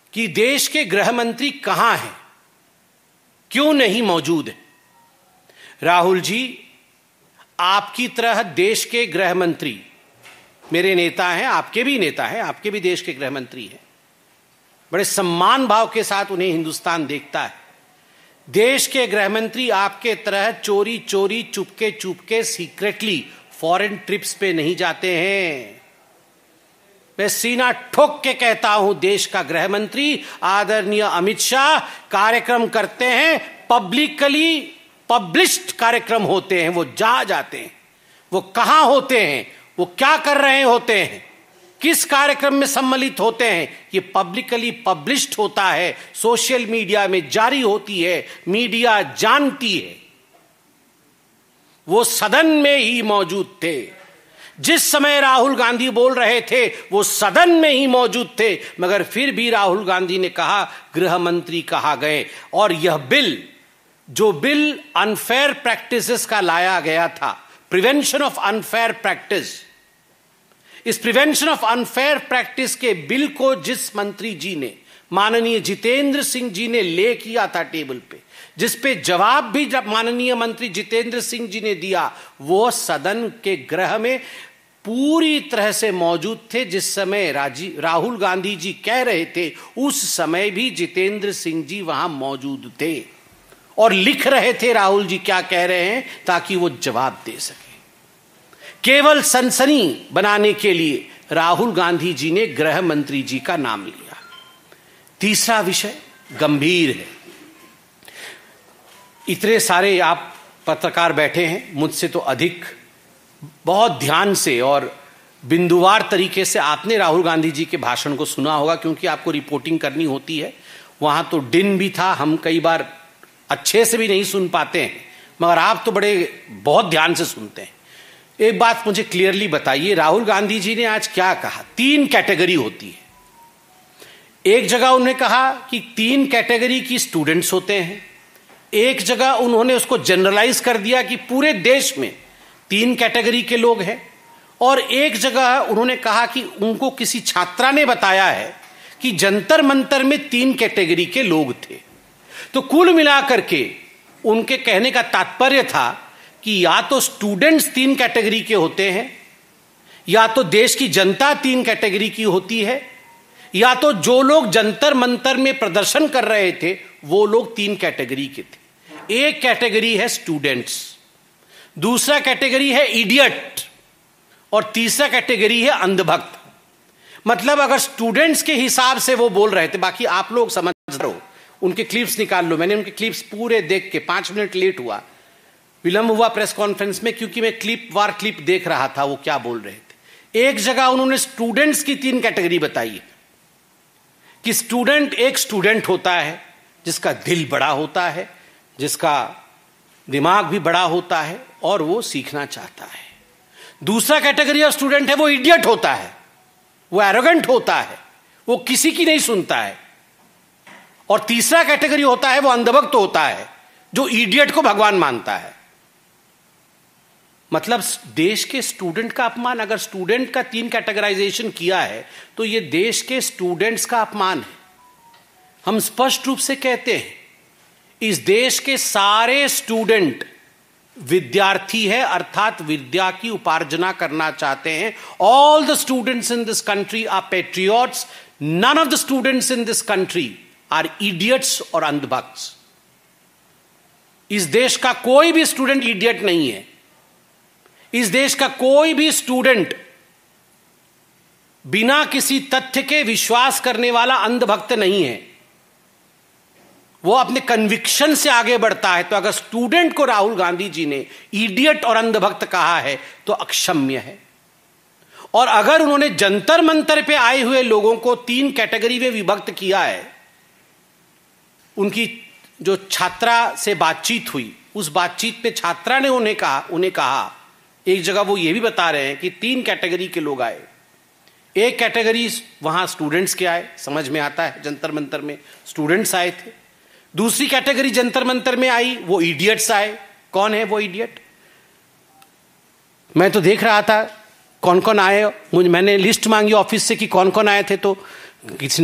कि देश के गृह मंत्री कहां हैं, क्यों नहीं मौजूद है। राहुल जी, आपकी तरह देश के गृह मंत्री मेरे नेता हैं, आपके भी नेता हैं, आपके भी देश के गृह मंत्री हैं। बड़े सम्मान भाव के साथ उन्हें हिंदुस्तान देखता है। देश के गृह मंत्री आपके तरह चोरी चोरी Chupke Chupke secretly foreign trips पे नहीं जाते हैं। मैं सीना ठोक के कहता हूं, देश का गृह मंत्री आदरणीय अमित शाह कार्यक्रम करते हैं, पब्लिकली पब्लिश्ड कार्यक्रम होते हैं। वो जहां जाते हैं, वो कहां होते हैं, वो क्या कर रहे होते हैं, किस कार्यक्रम में सम्मिलित होते हैं, ये पब्लिकली पब्लिश्ड होता है, सोशल मीडिया में जारी होती है, मीडिया जानती है। वो सदन में ही मौजूद थे। जिस समय राहुल गांधी बोल रहे थे वो सदन में ही मौजूद थे, मगर फिर भी राहुल गांधी ने कहा गृह मंत्री कहां गए। और यह बिल, जो बिल अनफेयर प्रैक्टिसेस का लाया गया था, प्रिवेंशन ऑफ अनफेयर प्रैक्टिस, इस प्रिवेंशन ऑफ अनफेयर प्रैक्टिस के बिल को जिस मंत्री जी ने, माननीय जितेंद्र सिंह जी ने ले किया था टेबल पे, जिस पे जवाब भी जब माननीय मंत्री जितेंद्र सिंह जी ने दिया, वो सदन के गृह में पूरी तरह से मौजूद थे। जिस समय राहुल गांधी जी कह रहे थे, उस समय भी जितेंद्र सिंह जी वहां मौजूद थे और लिख रहे थे राहुल जी क्या कह रहे हैं, ताकि वो जवाब दे सके। केवल सनसनी बनाने के लिए राहुल गांधी जी ने गृह मंत्री जी का नाम लिया। तीसरा विषय गंभीर है। इतने सारे आप पत्रकार बैठे हैं, मुझसे तो अधिक बहुत ध्यान से और बिंदुवार तरीके से आपने राहुल गांधी जी के भाषण को सुना होगा, क्योंकि आपको रिपोर्टिंग करनी होती है। वहां तो दिन भी था, हम कई बार अच्छे से भी नहीं सुन पाते हैं, मगर आप तो बहुत ध्यान से सुनते हैं। एक बात मुझे क्लियरली बताइए, राहुल गांधी जी ने आज क्या कहा? 3 कैटेगरी होती है। एक जगह उन्होंने कहा कि 3 कैटेगरी की स्टूडेंट्स होते हैं। एक जगह उन्होंने उसको जनरलाइज कर दिया कि पूरे देश में 3 कैटेगरी के लोग हैं। और एक जगह उन्होंने कहा कि उनको किसी छात्रा ने बताया है कि जंतर मंतर में 3 कैटेगरी के लोग थे। तो कुल मिलाकर के उनके कहने का तात्पर्य था कि या तो स्टूडेंट्स 3 कैटेगरी के होते हैं, या तो देश की जनता 3 कैटेगरी की होती है, या तो जो लोग जंतर मंतर में प्रदर्शन कर रहे थे वो लोग 3 कैटेगरी के थे। एक कैटेगरी है स्टूडेंट्स, दूसरा कैटेगरी है इडियट, और तीसरा कैटेगरी है अंधभक्त। मतलब अगर स्टूडेंट्स के हिसाब से वो बोल रहे थे, बाकी आप लोग समझ रहे हो, उनके क्लिप्स निकाल लो। मैंने उनके क्लिप्स पूरे देख के 5 मिनट लेट हुआ, विलंब हुआ प्रेस कॉन्फ्रेंस में, क्योंकि मैं क्लिप देख रहा था वो क्या बोल रहे थे। एक जगह उन्होंने स्टूडेंट्स की 3 कैटेगरी बताई है कि एक स्टूडेंट होता है जिसका दिल बड़ा होता है, जिसका दिमाग भी बड़ा होता है और वो सीखना चाहता है। दूसरा कैटेगरी ऑफ स्टूडेंट है वो इडियट होता है, वो एरोगेंट होता है, वो किसी की नहीं सुनता है। और तीसरा कैटेगरी होता है वो अंधभक्त होता है, जो इडियट को भगवान मानता है। मतलब देश के स्टूडेंट का अपमान। अगर स्टूडेंट का 3 कैटेगराइजेशन किया है तो यह देश के स्टूडेंट्स का अपमान है। हम स्पष्ट रूप से कहते हैं, इस देश के सारे स्टूडेंट विद्यार्थी है, अर्थात विद्या की उपार्जना करना चाहते हैं। All the students in this country are patriots, none of the students in this country are idiots और अंधभक्ts। इस देश का कोई भी स्टूडेंट इडियट नहीं है। इस देश का कोई भी स्टूडेंट बिना किसी तथ्य के विश्वास करने वाला अंधभक्त नहीं है। वो अपने कन्विक्शन से आगे बढ़ता है। तो अगर स्टूडेंट को राहुल गांधी जी ने इडियट और अंधभक्त कहा है तो अक्षम्य है। और अगर उन्होंने जंतर मंतर पे आए हुए लोगों को 3 कैटेगरी में विभक्त किया है, उनकी जो छात्रा से बातचीत हुई, उस बातचीत पे छात्रा ने उन्हें कहा, एक जगह वो ये भी बता रहे हैं कि 3 कैटेगरी के लोग आए। एक कैटेगरी वहां स्टूडेंट्स के आए, समझ में आता है, जंतर मंतर में स्टूडेंट्स आए थे। दूसरी कैटेगरी जंतर मंतर में आई, वो इडियट्स आए। कौन है वो इडियट? मैं तो देख रहा था कौन कौन आए, मैंने लिस्ट मांगी ऑफिस से कि कौन कौन आए थे, तो किसी